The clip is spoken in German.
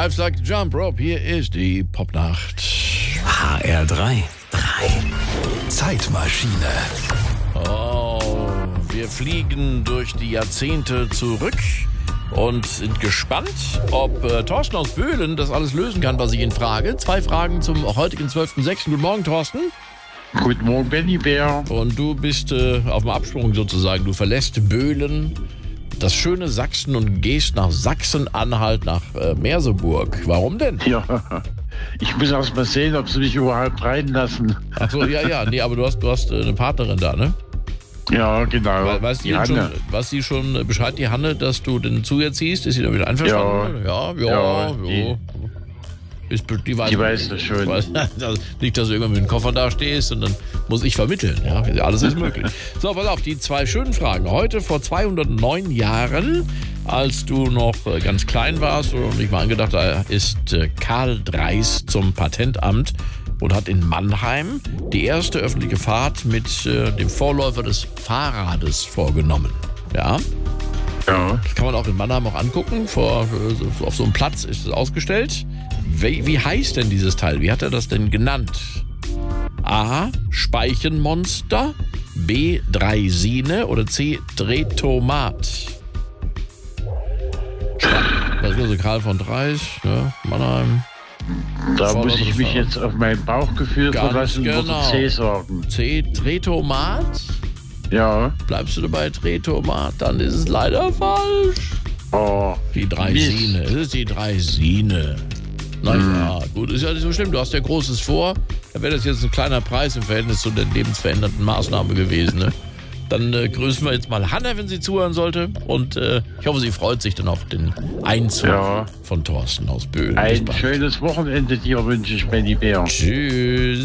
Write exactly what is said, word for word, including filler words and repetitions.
Live sagt Jump Rope. Hier ist die Popnacht. H R drei. drei. Zeitmaschine. Oh, wir fliegen durch die Jahrzehnte zurück und sind gespannt, ob äh, Thorsten aus Böhlen das alles lösen kann, was ich ihn frage. Zwei Fragen zum heutigen zwölften sechsten Guten Morgen, Thorsten. Guten Morgen, Benny Bär. Und du bist äh, auf dem Absprung sozusagen. Du verlässt Böhlen, das schöne Sachsen, und gehst nach Sachsen-Anhalt, nach äh, Merseburg. Warum denn? Ja, ich muss erst mal sehen, ob sie mich überhaupt reinlassen. Ach so, ja, ja. Nee, aber du hast, du hast äh, eine Partnerin da, ne? Ja, genau. We weißt, die die schon, Hanne. weiß die schon Bescheid, die Hanne, dass du den zu ihr ziehst? Ist sie da wieder einverstanden? Ja, ja, ja. Ja, ja. Ist, die weiß, Die weiß das schon. Weiß, nicht, dass du irgendwann mit dem Koffer da stehst und dann muss ich vermitteln. Ja, alles ist möglich. So, pass auf, die zwei schönen Fragen. Heute vor zweihundertneun Jahren, als du noch ganz klein warst und ich mal angedacht, da ist Karl Dreis zum Patentamt und hat in Mannheim die erste öffentliche Fahrt mit äh, dem Vorläufer des Fahrrades vorgenommen. Ja. Ja. Das kann man auch in Mannheim auch angucken. Vor, äh, auf so einem Platz ist es ausgestellt. Wie, wie heißt denn dieses Teil? Wie hat er das denn genannt? A. Speichenmonster, B. Draisine oder C. Drehtomat? Das ist also Karl von Dreis, ne? Mannheim. Da muss Vorläufer ich des mich Fahrrads. jetzt auf mein Bauchgefühl Ganz verlassen und genau. C sagen. C. Drehtomat? Ja. Bleibst du dabei Drehtomat? Dann ist es leider falsch. Oh. Die Draisine. Es ist die Draisine. Naja, Hm. gut, ist ja nicht so schlimm. Du hast ja Großes vor. Da wäre das jetzt ein kleiner Preis im Verhältnis zu der lebensverändernden Maßnahme gewesen. Ne? Dann äh, grüßen wir jetzt mal Hanna, wenn sie zuhören sollte. Und äh, ich hoffe, sie freut sich dann auf den Einzug Ja. von Thorsten aus Böhlen. Bis Ein bald. schönes Wochenende dir wünsche ich, Benny Bär. Tschüss.